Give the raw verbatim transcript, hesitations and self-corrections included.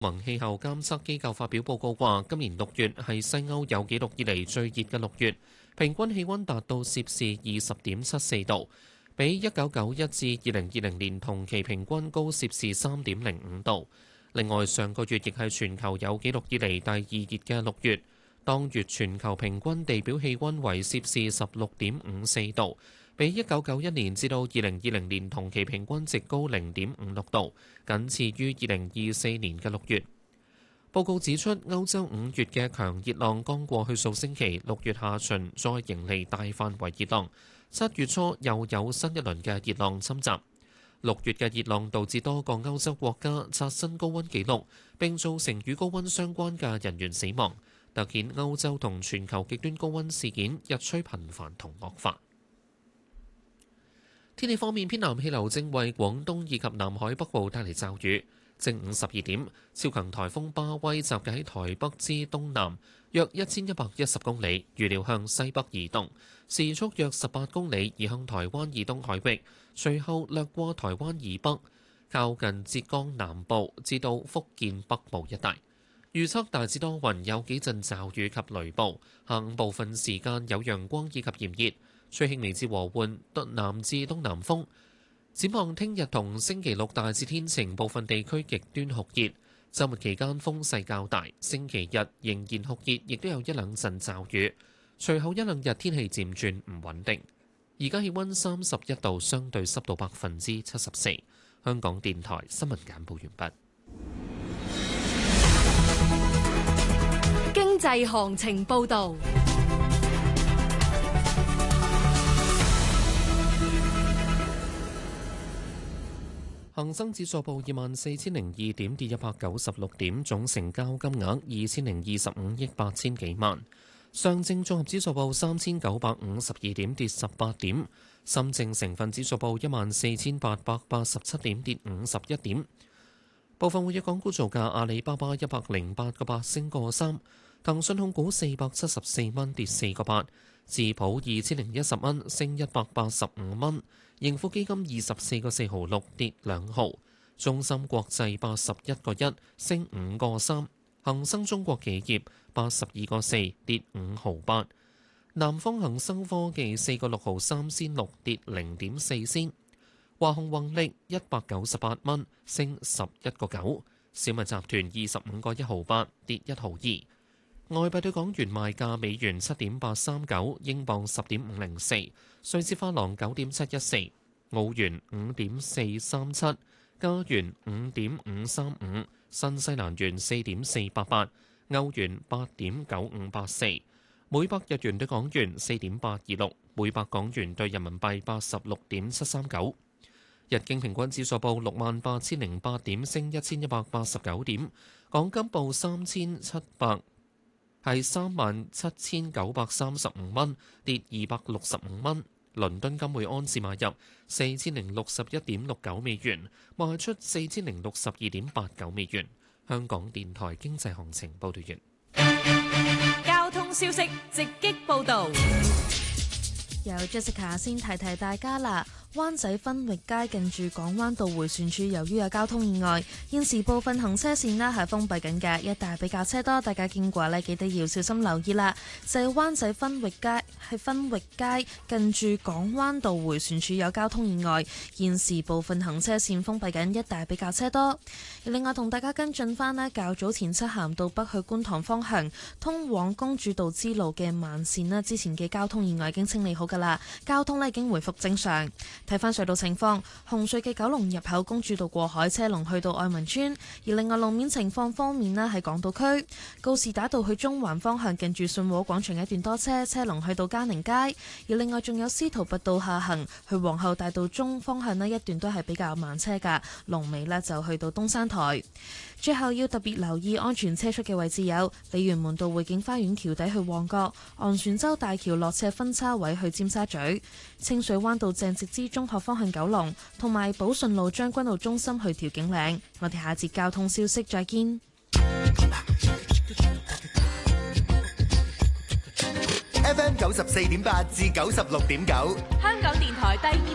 盟氣候監測機構發表報告話，今年六月係西歐有紀錄以嚟最熱嘅六月，平均氣温達到攝氏二十點七四度，比一九九一至二零二零年同期平均高攝氏三點零五度。另外，上個月亦係全球有紀錄以嚟第二熱嘅六月，當月全球平均地表氣温為攝氏十六點五四度，比一九九一年至到二零二零年同期平均值高零點五六度，僅次於二零二四年嘅六月。報告指出，歐洲五月嘅強熱浪剛過去數星期，六月下旬再迎嚟大範圍熱浪，七月初又有新一輪嘅熱浪侵襲。六月嘅熱浪導致多個歐洲國家刷新高温紀錄，並造成與高温相關嘅人員死亡，突顯歐洲同全球極端高温事件日趨頻繁同惡化。天氣方面，偏南氣流正為廣東以及南海北部帶嚟驟雨。正午十二點，超強颱風巴威集結喺台北之東南約一千一百一十公里，預料向西北移動，時速約十八公里，移向台灣以東海域，隨後掠過台灣以北，靠近浙江南部至到福建北部一帶。預測大致多雲，有幾陣驟雨及雷暴，下午部分時間有陽光以及炎熱，吹輕微至和緩南至東南風。展望聽日同星期六大致天晴，部分地區極端酷熱。週末期間風勢較大，星期日仍然酷熱，亦都有一兩陣驟雨。隨後一兩日天氣漸轉唔穩定。而家氣温三十一度，相對濕度百分之七十四。香港電台新聞簡報完畢。 經濟行情報導。 恒生指數報二萬四千零二點，跌一百九十六點，總成交金額二千零二十五億八千幾萬。上證綜合指數報三千九百五十二點，跌十八點。深證成分指數報一萬四千八百八十七點，跌五十一點。部分活躍港股造價：阿里巴巴一百零八個八升個三，騰訊控股四百七十四蚊跌四個八，智普二千零一十蚊升一百八十五蚊。盈富基金二十四個四毫六跌兩毫，中芯國際八十一個一升五個三，恒生中國企業八十二個四跌五毫八，南方恒生科技四個六毫三仙六跌零點四仙，華虹宏力一百九十八蚊升十一個九，小米集團二十五個一毫八跌一毫二。外幣對港元賣價：美元七點八三九，英鎊十點五零四，瑞士法郎九點七一四，澳元五點四三七，加元五點五三五，新西蘭元四點四八八，歐元八點九五八四，每百日元對港元四點八二六，每百港元對人民幣八十六點七三九。日經平均指數報六萬八千零八點，升一千一百八十九點。港金報三千七百。係三萬七千九百三十五蚊，跌二百六十五蚊。倫敦金每安士買入四千零六十一點六九美元，賣出四千零六十二點八九美元。香港電台經濟行情報道完。 交通消息直擊報導。 由 Jessica 先提提大家啦。灣仔分域街近住港灣道迴旋處，由於有交通意外，現時部分行車線呢係封閉緊嘅，一帶比較車多，大家經過呢記得要小心留意啦。就係灣仔分域街係分域街近住港灣道迴旋處有交通意外，現時部分行車線封閉緊，一帶比較車多。另外同大家跟進翻呢，較早前漆咸道北去觀塘方向通往公主道支路嘅慢線呢，之前嘅交通意外已經清理好噶啦，交通呢已經回復正常。睇翻隧道情況，紅隧嘅九龍入口公主道過海車龍去到愛民村，而另外路面情況方面呢，喺港島區告士打道去中環方向近住信和廣場一段多車，車龍去到嘉寧街，而另外仲有司徒拔道下行去皇后大道中方向呢一段都係比較慢車㗎，龍尾呢就去到東山台。最後要特別留意安全車速嘅位置有鯉魚門道匯景花園橋底去旺角、昂船洲大橋落斜分叉位去尖沙咀、清水灣道鄭直之中學方向九龍，同埋寶順路將軍澳中心去調景嶺。我哋下節交通消息再見。 F M 九十四點八至九十六點九， 香港電台第二